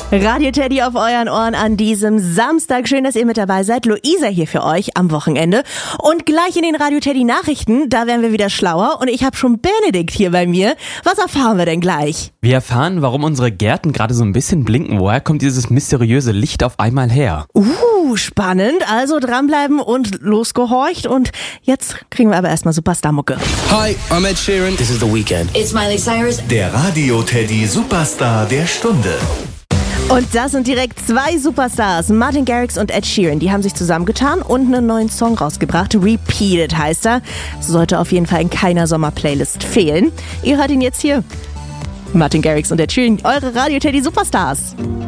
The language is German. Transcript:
Radio Teddy auf euren Ohren an diesem Samstag. Schön, dass ihr mit dabei seid. Luisa hier für euch am Wochenende. Und gleich in den Radio Teddy Nachrichten, da werden wir wieder schlauer. Und ich habe schon Benedikt hier bei mir. Was erfahren wir denn gleich? Wir erfahren, warum unsere Gärten gerade so ein bisschen blinken. Woher kommt dieses mysteriöse Licht auf einmal her? Spannend. Also dranbleiben und losgehorcht. Und jetzt kriegen wir aber erstmal Superstar-Mucke. Hi, I'm Ed Sheeran. This is The Weeknd. It's Miley Cyrus. Der Radio Teddy Superstar der Stunde. Und das sind direkt zwei Superstars, Martin Garrix und Ed Sheeran. Die haben sich zusammengetan und einen neuen Song rausgebracht. Repeated heißt er. Sollte auf jeden Fall in keiner Sommerplaylist fehlen. Ihr hört ihn jetzt hier. Martin Garrix und Ed Sheeran, eure Radio Teddy Superstars.